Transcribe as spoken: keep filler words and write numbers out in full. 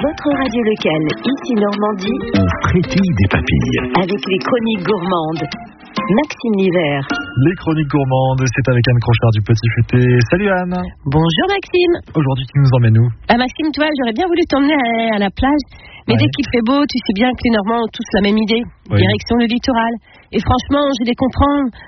votre radio locale, ici Normandie, On frétille des papilles. avec les chroniques gourmandes. Maxime Liver. Les chroniques gourmandes, c'est avec Anne Crochard du Petit Futé. Salut Anne. Bonjour Maxime. Aujourd'hui, tu nous emmènes où? Ah Maxime, toi, j'aurais bien voulu t'emmener à, à la plage, mais Ouais. dès qu'il fait beau, tu sais bien que les Normands ont tous la même idée, Oui. direction le littoral. Et franchement, je les comprends.